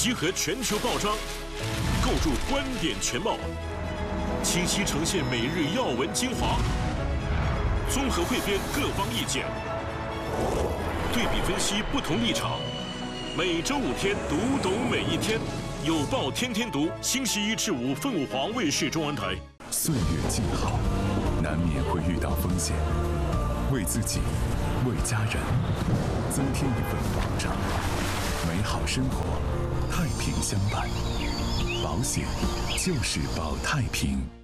集合全球报章，构筑观点全貌，清晰呈现每日要闻精华，综合汇编各方意见，对比分析不同立场。每周5天，读懂每一天。有报天天读，星期1至5，凤凰卫视中文台。 岁月静好，难免会遇到风险，为自己，为家人，增添一份保障。美好生活，太平相伴，保险就是保太平。